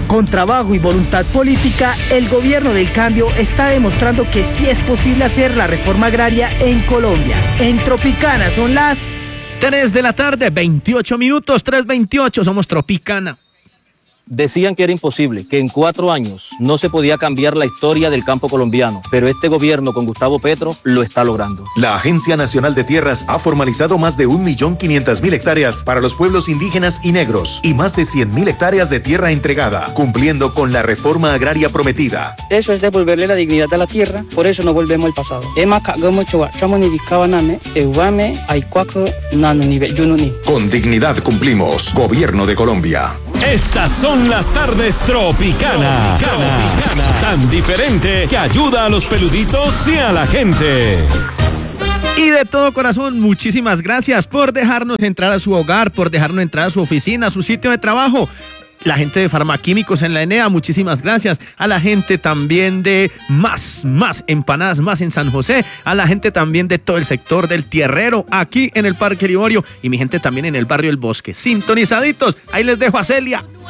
Con trabajo y voluntad política, el gobierno del cambio está demostrando que sí es posible hacer la reforma agraria en Colombia. En Tropicana son las 3 de la tarde, 28 minutos, 3:28, somos Tropicana. Decían que era imposible, que en 4 años no se podía cambiar la historia del campo colombiano, pero este gobierno con Gustavo Petro lo está logrando. La Agencia Nacional de Tierras ha formalizado más de 1.500.000 hectáreas para los pueblos indígenas y negros y más de 100.000 hectáreas de tierra entregada, cumpliendo con la reforma agraria prometida. Eso es devolverle la dignidad a la tierra, por eso no volvemos al pasado. Con dignidad cumplimos. Gobierno de Colombia. Estas son las tardes Tropicana. Tan diferente que ayuda a los peluditos y a la gente. Y de todo corazón, muchísimas gracias por dejarnos entrar a su hogar, por dejarnos entrar a su oficina, a su sitio de trabajo. La gente de Farmaquímicos en la ENEA, muchísimas gracias. A la gente también de Más Empanadas Más en San José. A la gente también de todo el sector del Tierrero, aquí en el Parque Liborio. Y mi gente también en el barrio El Bosque. Sintonizaditos, ahí les dejo a Celia.